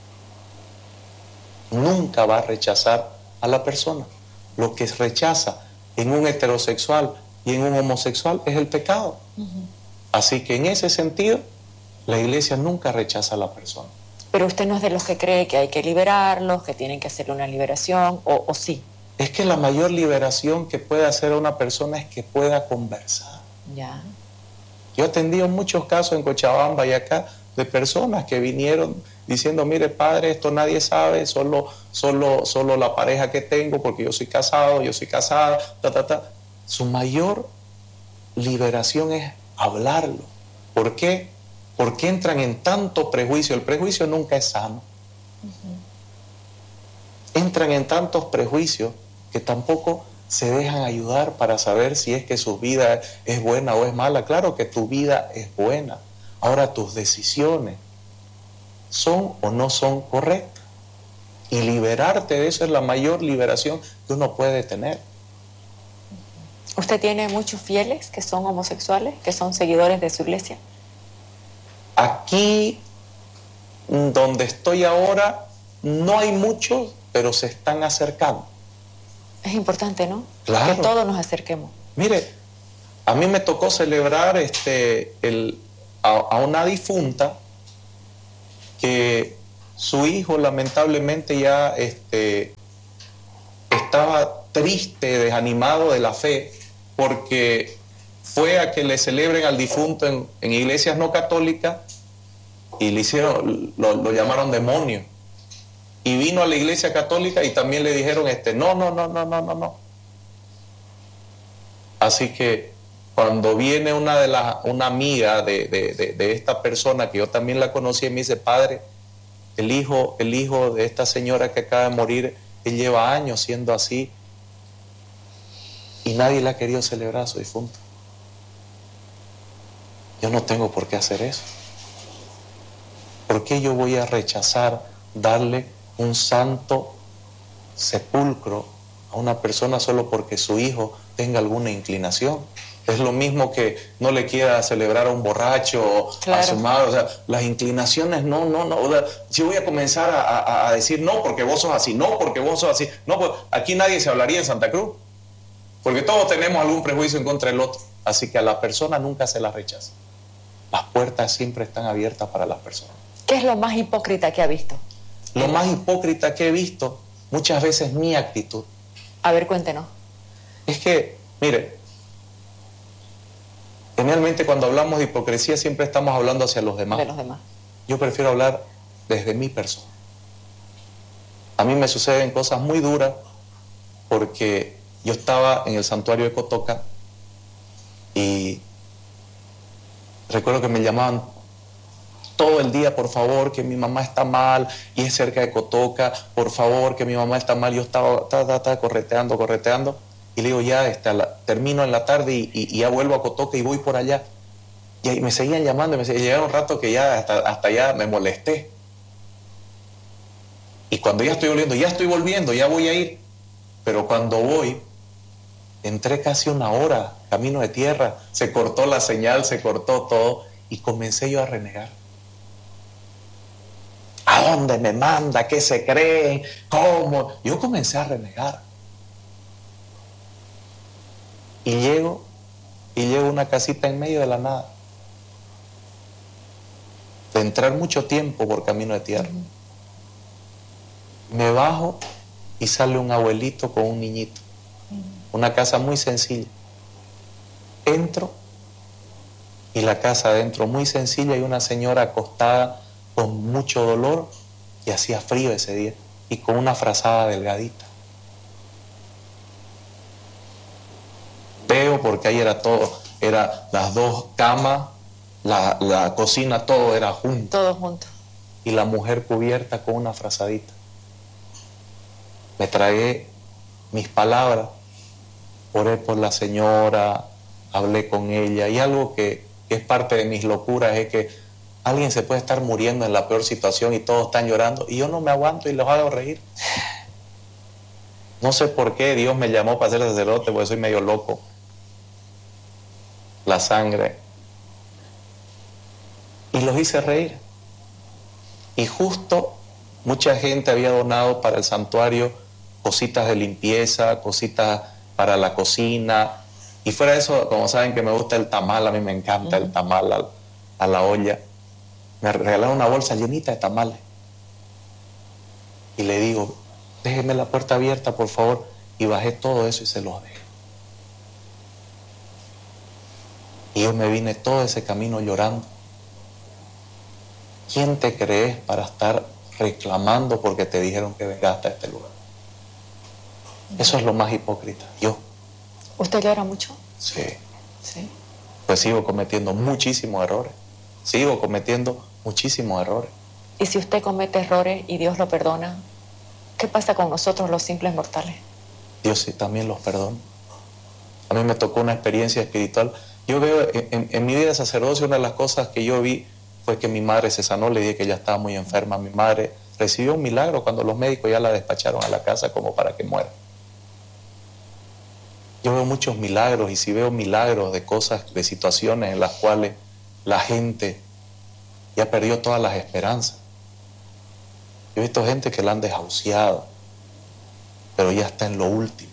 Nunca va a rechazar a la persona. Lo que rechaza en un heterosexual y en un homosexual es el pecado. Uh-huh. Así que en ese sentido, la iglesia nunca rechaza a la persona. Pero usted no es de los que cree que hay que liberarlos, que tienen que hacerle una liberación, o, o sí. Es que la mayor liberación que puede hacer una persona es que pueda conversar. Ya. Yo he atendido muchos casos en Cochabamba y acá de personas que vinieron diciendo, mire padre, esto nadie sabe, solo, solo, solo la pareja que tengo, porque yo soy casado, yo soy casada, ta, ta, ta. Su mayor liberación es hablarlo. ¿Por qué? Porque entran en tanto prejuicio. El prejuicio nunca es sano. Uh-huh. Entran en tantos prejuicios que tampoco se dejan ayudar para saber si es que su vida es buena o es mala. Claro que tu vida es buena. Ahora tus decisiones son o no son correctas. Y liberarte de eso es la mayor liberación que uno puede tener. ¿Usted tiene muchos fieles que son homosexuales, que son seguidores de su iglesia? Aquí, donde estoy ahora, no hay muchos, pero se están acercando. Es importante, ¿no? Claro. Que todos nos acerquemos. Mire, a mí me tocó celebrar este, el, a, a una difunta que su hijo lamentablemente ya este, estaba triste, desanimado de la fe, porque fue a que le celebren al difunto en, en iglesias no católicas y le hicieron, lo, lo llamaron demonio. Y vino a la iglesia católica y también le dijeron, este, no, no, no, no, no, no, no. Así que cuando viene una de las, una amiga de, de, de, de esta persona, que yo también la conocí, y me dice, padre, el hijo, el hijo de esta señora que acaba de morir, él lleva años siendo así y nadie le ha querido celebrar a su difunto. Yo no tengo por qué hacer eso. ¿Por qué yo voy a rechazar darle un santo sepulcro a una persona solo porque su hijo tenga alguna inclinación? Es lo mismo que no le quiera celebrar a un borracho, claro, a su madre. O sea, las inclinaciones, no, no, no. O sea, si voy a comenzar a, a, a decir no porque vos sos así, no porque vos sos así, no, pues aquí nadie se hablaría en Santa Cruz, porque todos tenemos algún prejuicio en contra del otro. Así que a la persona nunca se la rechaza. Las puertas siempre están abiertas para las personas. ¿Qué es lo más hipócrita que ha visto? Lo más hipócrita que he visto, muchas veces mi actitud. A ver, cuéntenos. Es que, mire, generalmente cuando hablamos de hipocresía siempre estamos hablando hacia los demás. De los demás. Yo prefiero hablar desde mi persona. A mí me suceden cosas muy duras porque yo estaba en el santuario de Cotoca y recuerdo que me llamaban todo el día, por favor, que mi mamá está mal y es cerca de Cotoca, por favor, que mi mamá está mal. Yo estaba ta, ta, ta, correteando, correteando. Y le digo, ya este, la, termino en la tarde y, y, y ya vuelvo a Cotoca y voy por allá. Y ahí me seguían llamando, y me seguían, llegaron un rato que ya hasta, hasta allá me molesté. Y cuando ya estoy volviendo, ya estoy volviendo, ya voy a ir. Pero cuando voy, entré casi una hora, camino de tierra, se cortó la señal, se cortó todo, y comencé yo a renegar. ¿A dónde me manda? ¿Qué se creen? ¿Cómo? Yo comencé a renegar. Y llego, y llego a una casita en medio de la nada. De entrar mucho tiempo por camino de tierra. Me bajo y sale un abuelito con un niñito. Una casa muy sencilla. Entro y la casa adentro muy sencilla y una señora acostada con mucho dolor y hacía frío ese día y con una frazada delgadita. Veo porque ahí era todo, era las dos camas, la, la cocina, todo era junto. Todo junto. Y la mujer cubierta con una frazadita. Me tragué mis palabras, oré por la señora, hablé con ella, y algo que, que es parte de mis locuras es que alguien se puede estar muriendo en la peor situación y todos están llorando y yo no me aguanto y los hago reír. No sé por qué Dios me llamó para ser sacerdote, porque soy medio loco. La sangre. Y los hice reír. Y justo mucha gente había donado para el santuario cositas de limpieza, cositas para la cocina. Y fuera de eso, como saben que me gusta el tamal, a mí me encanta uh-huh. el tamal a, a la olla. Me regalaron una bolsa llenita de tamales. Y le digo, déjeme la puerta abierta, por favor. Y bajé todo eso y se los dejé. Y yo me vine todo ese camino llorando. ¿Quién te crees para estar reclamando porque te dijeron que vengas a este lugar? Eso es lo más hipócrita. Yo. ¿Usted llora mucho? Sí. Sí. Pues sigo cometiendo muchísimos errores. Sigo cometiendo muchísimos errores. Y si usted comete errores y Dios lo perdona, ¿qué pasa con nosotros los simples mortales? Dios sí también los perdona. A mí me tocó una experiencia espiritual. Yo veo en, en, en mi vida de sacerdocio, una de las cosas que yo vi fue que mi madre se sanó. Le dije que ella estaba muy enferma. Mi madre recibió un milagro cuando los médicos ya la despacharon a la casa como para que muera. Yo veo muchos milagros, y si veo milagros de cosas, de situaciones en las cuales la gente ya perdió todas las esperanzas. Yo he visto gente que la han desahuciado, pero ya está en lo último.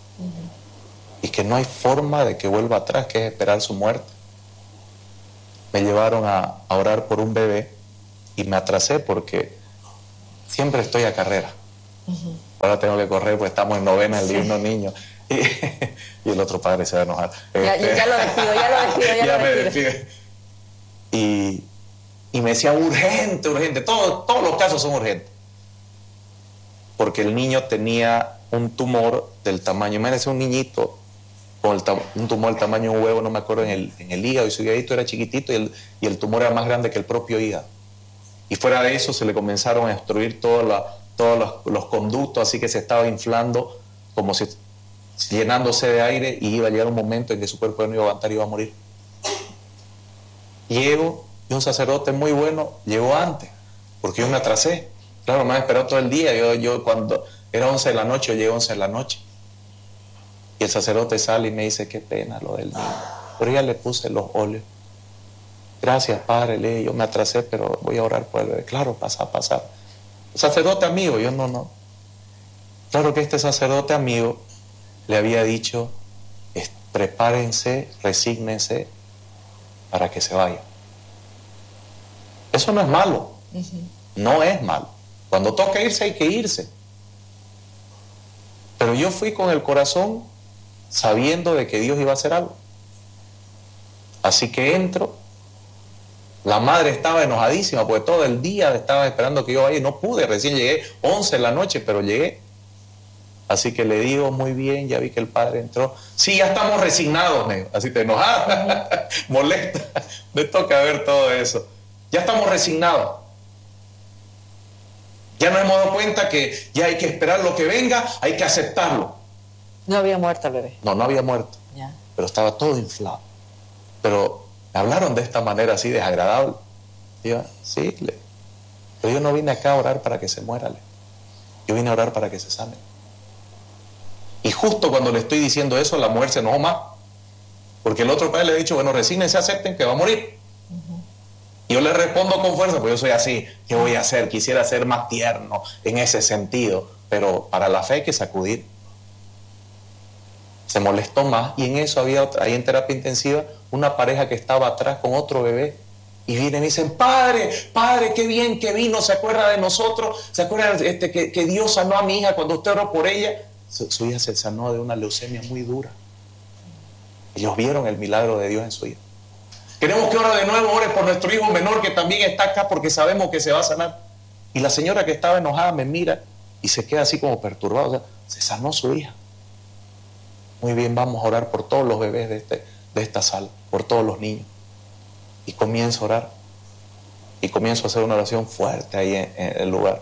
Uh-huh. Y que no hay forma de que vuelva atrás, que es esperar su muerte. me llevaron a, a orar por un bebé y me atrasé porque siempre estoy a carrera. Uh-huh. Ahora tengo que correr porque estamos en novena el día de unos niños. Y, y el otro padre se va a enojar. Ya, este, ya lo despido, ya lo despido, ya, ya lo me despido. despido. Y, y me decía urgente, urgente. Todo, todos los casos son urgentes. Porque el niño tenía un tumor del tamaño, imagínense un niñito con el un tumor del tamaño de un huevo, no me acuerdo, en el, en el hígado, y su hígado era chiquitito y el, y el tumor era más grande que el propio hígado. Y fuera de eso se le comenzaron a destruir todos la, todos los, los conductos, así que se estaba inflando como si llenándose de aire, y iba a llegar un momento en que su cuerpo no iba a aguantar y iba a morir. Llego, y un sacerdote muy bueno llegó antes, porque yo me atrasé. Claro, me había esperado todo el día. Yo, yo cuando era once de la noche, yo llegué a once de la noche. Y el sacerdote sale y me dice, qué pena lo del niño. Pero ya le puse los óleos. Gracias, padre, le yo me atrasé, pero voy a orar por el bebé. Claro, pasa, pasa. El sacerdote amigo, yo no, no. Claro que este sacerdote amigo le había dicho, prepárense, resígnense para que se vaya. Eso no es malo. Uh-huh. No es malo. Cuando toca irse, hay que irse. Pero yo fui con el corazón sabiendo de que Dios iba a hacer algo. Así que entro. La madre estaba enojadísima porque todo el día estaba esperando que yo vaya y no pude. Recién llegué once de la noche, pero llegué. Así que le digo, muy bien, ya vi que el padre entró. Sí, ya estamos resignados, nego. Así te enojada, uh-huh. molesta. Me toca ver todo eso. Ya estamos resignados. Ya nos hemos dado cuenta que ya hay que esperar lo que venga, hay que aceptarlo. No había muerto el bebé. No, no había muerto. Ya. Pero estaba todo inflado. Pero me hablaron de esta manera así, desagradable. Y yo, sí, le, pero yo no vine acá a orar para que se muera. Le. Yo vine a orar para que se sane. Y justo cuando le estoy diciendo eso, la mujer se enojó más. Porque el otro padre le ha dicho, bueno, resígnense, acepten que va a morir. Yo le respondo con fuerza, porque yo soy así. ¿Qué voy a hacer? Quisiera ser más tierno en ese sentido, pero para la fe hay que sacudir. Se molestó más, y en eso había otra, ahí en terapia intensiva, una pareja que estaba atrás con otro bebé, y vienen y me dicen, padre, padre, qué bien que vino, se acuerda de nosotros, se acuerda este, que, que Dios sanó a mi hija cuando usted oró por ella. Su, su hija se sanó de una leucemia muy dura. Ellos vieron el milagro de Dios en su hija. Queremos que ore de nuevo, ore por nuestro hijo menor que también está acá porque sabemos que se va a sanar. Y la señora que estaba enojada me mira y se queda así como perturbada. O sea, se sanó su hija. Muy bien, vamos a orar por todos los bebés de, este, de esta sala, por todos los niños. Y comienzo a orar. Y comienzo a hacer una oración fuerte ahí en, en el lugar.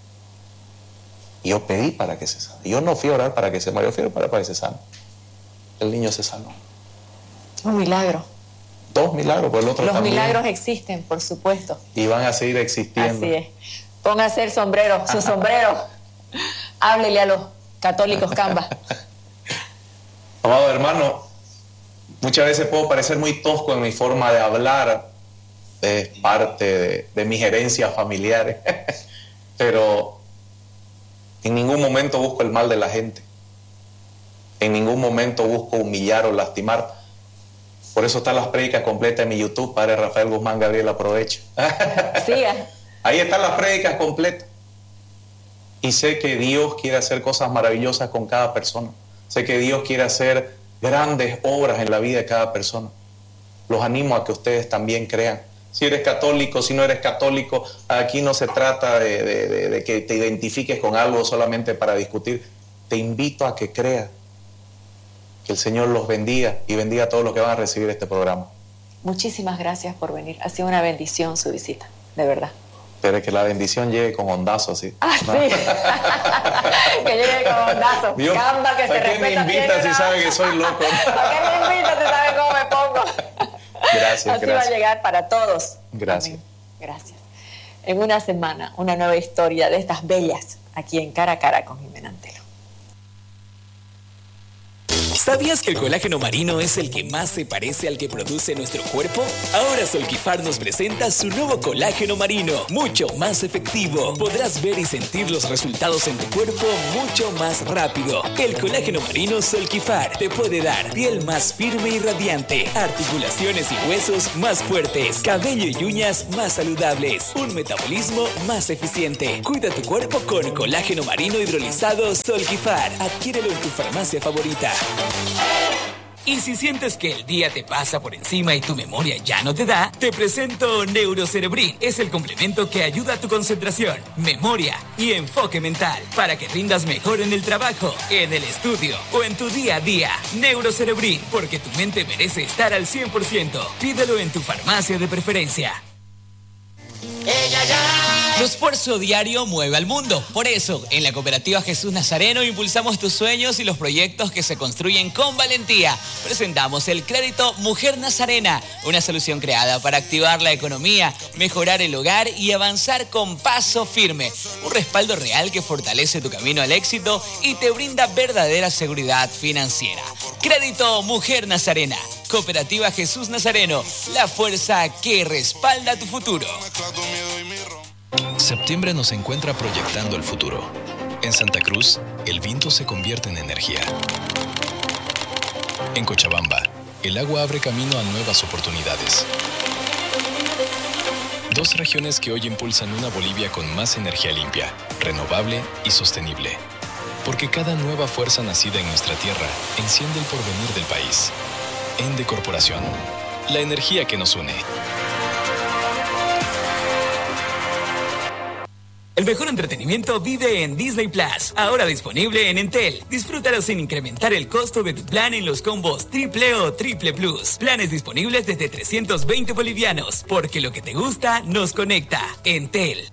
Y yo pedí para que se sane. Yo no fui a orar para que se muera, yo fui a orar para que se sane. El niño se sanó. Un milagro. Dos milagros, por el otro Los también. milagros existen, por supuesto. Y van a seguir existiendo. Así es. Póngase el sombrero, su sombrero. Háblele a los católicos Camba. Amado hermano, muchas veces puedo parecer muy tosco en mi forma de hablar. Es parte de, de mis herencias familiares. Pero en ningún momento busco el mal de la gente. En ningún momento busco humillar o lastimar. Por eso están las prédicas completas en mi YouTube, Padre Rafael Guzmán Gabriel, aprovecho. Siga. Ahí están las prédicas completas. Y sé que Dios quiere hacer cosas maravillosas con cada persona. Sé que Dios quiere hacer grandes obras en la vida de cada persona. Los animo a que ustedes también crean. Si eres católico, si no eres católico, aquí no se trata de, de, de, de que te identifiques con algo solamente para discutir. Te invito a que creas. Que el Señor los bendiga y bendiga a todos los que van a recibir este programa. Muchísimas gracias por venir. Ha sido una bendición su visita, de verdad. Pero que la bendición llegue con ondazo, ¿sí? Ah, ¿no? Sí. Que llegue con ondazo. Dios, Camba que se ¿para qué respeta. me invita si una... sabe que soy loco? ¿Para qué me invita si sabe cómo me pongo? Gracias, Así gracias. va a llegar para todos. Gracias. Amén. Gracias. En una semana, una nueva historia de estas bellas, aquí en Cara a Cara con Jimena Antelo. ¿Sabías que el colágeno marino es el que más se parece al que produce nuestro cuerpo? Ahora Solquifar nos presenta su nuevo colágeno marino, mucho más efectivo. Podrás ver y sentir los resultados en tu cuerpo mucho más rápido. El colágeno marino Solquifar te puede dar piel más firme y radiante, articulaciones y huesos más fuertes, cabello y uñas más saludables, un metabolismo más eficiente. Cuida tu cuerpo con colágeno marino hidrolizado Solquifar. Adquiérelo en tu farmacia favorita. Y si sientes que el día te pasa por encima y tu memoria ya no te da, te presento Neurocerebrin. Es el complemento que ayuda a tu concentración, memoria y enfoque mental para que rindas mejor en el trabajo, en el estudio o en tu día a día. Neurocerebrin, porque tu mente merece estar al cien por ciento. Pídelo en tu farmacia de preferencia. Ella ya. Tu esfuerzo diario mueve al mundo. Por eso, en la Cooperativa Jesús Nazareno impulsamos tus sueños y los proyectos que se construyen con valentía. Presentamos el crédito Mujer Nazarena, una solución creada para activar la economía, mejorar el hogar y avanzar con paso firme. Un respaldo real que fortalece tu camino al éxito y te brinda verdadera seguridad financiera. Crédito Mujer Nazarena. Cooperativa Jesús Nazareno, la fuerza que respalda tu futuro. Septiembre nos encuentra proyectando el futuro. En Santa Cruz, el viento se convierte en energía. En Cochabamba, el agua abre camino a nuevas oportunidades. Dos regiones que hoy impulsan una Bolivia con más energía limpia, renovable y sostenible. Porque cada nueva fuerza nacida en nuestra tierra enciende el porvenir del país. Ende Corporación, la energía que nos une. El mejor entretenimiento vive en Disney Plus, ahora disponible en Entel. Disfrútalo sin incrementar el costo de tu plan en los combos Triple o Triple Plus. Planes disponibles desde trescientos veinte bolivianos, porque lo que te gusta nos conecta. Entel.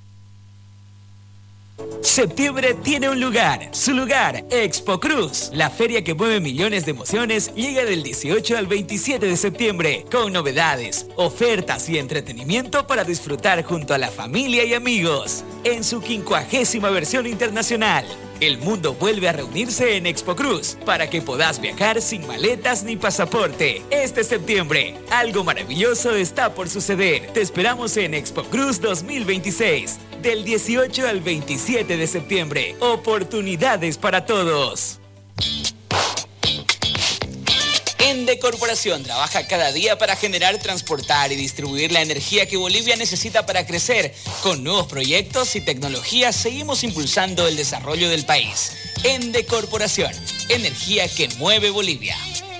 Septiembre tiene un lugar, su lugar, Expo Cruz. La feria que mueve millones de emociones llega del dieciocho al veintisiete de septiembre, con novedades, ofertas y entretenimiento para disfrutar junto a la familia y amigos. En su quincuagésima versión internacional, el mundo vuelve a reunirse en Expo Cruz para que puedas viajar sin maletas ni pasaporte. Este septiembre, algo maravilloso está por suceder. Te esperamos en Expo Cruz dos mil veintiséis. Del dieciocho al veintisiete de septiembre. Oportunidades para todos. Ende Corporación trabaja cada día para generar, transportar y distribuir la energía que Bolivia necesita para crecer. Con nuevos proyectos y tecnologías seguimos impulsando el desarrollo del país. Ende Corporación, energía que mueve Bolivia.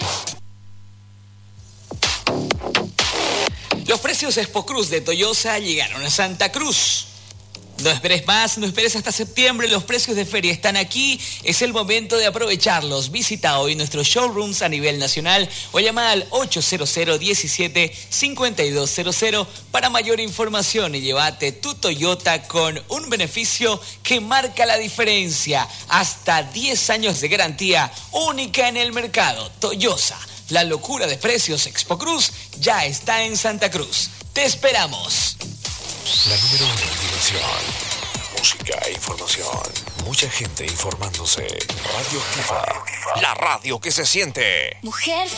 Los precios Expo Cruz de Toyosa llegaron a Santa Cruz. No esperes más, no esperes hasta septiembre, los precios de feria están aquí, es el momento de aprovecharlos. Visita hoy nuestros showrooms a nivel nacional o llama al ocho cero cero, diecisiete, cincuenta y dos cero cero para mayor información y llévate tu Toyota con un beneficio que marca la diferencia. Hasta diez años de garantía única en el mercado. Toyosa, la locura de precios Expo Cruz ya está en Santa Cruz. Te esperamos. La número uno en diversión, música e información. Mucha gente informándose. Radio Activa, la radio que se siente. Mujer